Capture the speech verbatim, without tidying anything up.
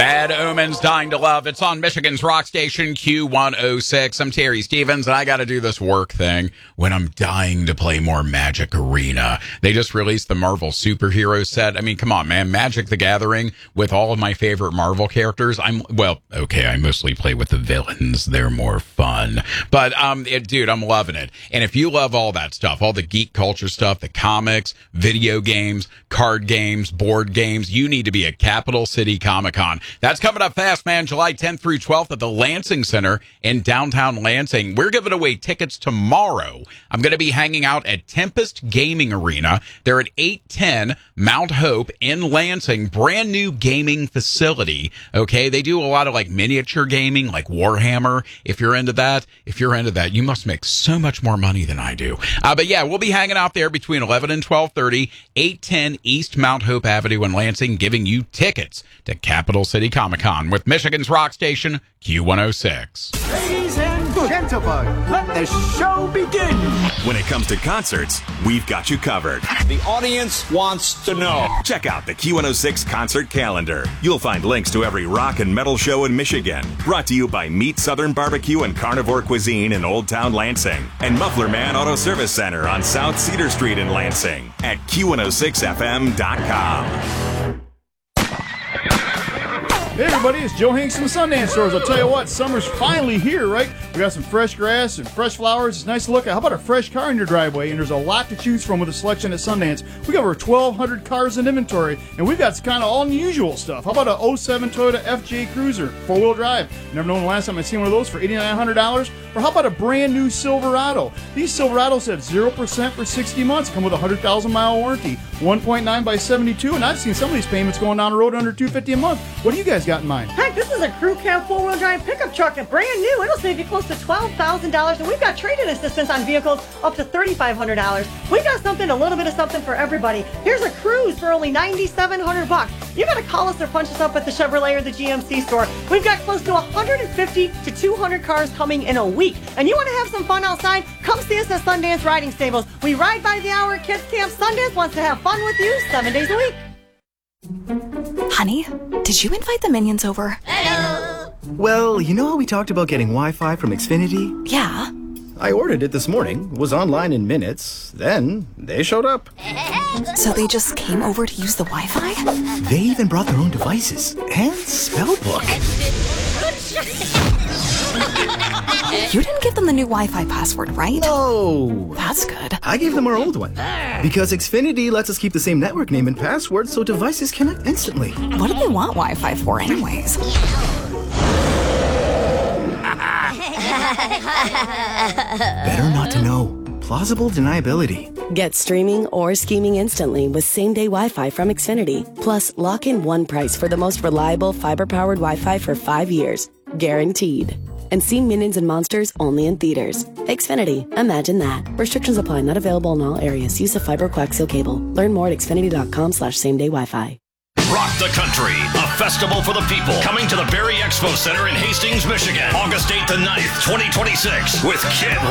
Bad Omens, Dying to Love. It's on Michigan's rock station, Q one oh six. I'm Terry Stevens, and I got to do this work thing when I'm dying to play more Magic Arena. They just released the Marvel superhero set. I mean, come on, man. Magic the Gathering with all of my favorite Marvel characters. I'm, well, okay, I mostly play with the villains. They're more fun. But, um, it, dude, I'm loving it. And if you love all that stuff, all the geek culture stuff, the comics, video games, card games, board games, you need to be at Capital City Comic-Con. That's coming up fast, man. July tenth through twelfth at the Lansing Center in downtown Lansing. We're giving away tickets tomorrow. I'm going to be hanging out at Tempest Gaming Arena. They're at eight ten Mount Hope in Lansing. Brand new gaming facility. Okay, they do a lot of like miniature gaming, like Warhammer. If you're into that, if you're into that, you must make so much more money than I do. Uh, but yeah, we'll be hanging out there between eleven and twelve thirty, eight ten East Mount Hope Avenue in Lansing, giving you tickets to Capital City Comic-Con with Michigan's rock station, Q one oh six. Ladies and gentlemen, let the show begin. When it comes to concerts, we've got you covered. The audience wants to know. Check out the Q one oh six concert calendar. You'll find links to every rock and metal show in Michigan. Brought to you by Meat Southern Barbecue and Carnivore Cuisine in Old Town Lansing. And Muffler Man Auto Service Center on South Cedar Street in Lansing at Q one oh six F M dot com. Hey everybody, it's Joe Hanks from the Sundance Stores. I'll tell you what, summer's finally here, right? We got some fresh grass and fresh flowers. It's nice to look at. How about a fresh car in your driveway? And there's a lot to choose from with a selection at Sundance. We got over twelve hundred cars in inventory, and we've got kind of all unusual stuff. How about a oh seven Toyota F J Cruiser, four-wheel drive? Never known the last time I've seen one of those for eight thousand nine hundred dollars. Or how about a brand new Silverado? These Silverados have zero percent for sixty months, come with a one hundred thousand mile warranty, one point nine by seventy-two, and I've seen some of these payments going down the road under two hundred fifty dollars a month. What do you guys got in mind? Heck, this is a crew cab four-wheel drive pickup truck, and brand new. It'll save you close to twelve thousand dollars, and we've got trade-in assistance on vehicles up to three thousand five hundred dollars. We've got something, a little bit of something for everybody. Here's a Cruise for only nine thousand seven hundred bucks. You gotta call us or punch us up at the Chevrolet or the G M C store. We've got close to one hundred fifty to two hundred cars coming in a week. And you want to have some fun outside? Come see us at Sundance Riding Stables. We ride by the hour at Kids Camp. Sundance wants to have fun with you seven days a week. Honey, did you invite the minions over? Hello! Well, you know how we talked about getting Wi-Fi from Xfinity? Yeah. I ordered it this morning, was online in minutes, then they showed up. So they just came over to use the Wi-Fi? They even brought their own devices and spellbook. You didn't give them the new Wi-Fi password, right? No. That's good. I gave them our old one. Because Xfinity lets us keep the same network name and password so devices connect instantly. What do they want Wi-Fi for anyways? Better not to know. Plausible deniability. Get streaming or scheming instantly with same-day Wi-Fi from Xfinity. Plus, lock in one price for the most reliable fiber-powered Wi-Fi for five years. Guaranteed. And see Minions and Monsters only in theaters. Xfinity. Imagine that. Restrictions apply. Not available in all areas. Use of fiber coaxial cable. Learn more at xfinity.com slash same-day Wi-Fi. Rock the Country, a festival for the people. Coming to the Berry Expo Center in Hastings, Michigan. August eighth and ninth, twenty twenty-six. With Kid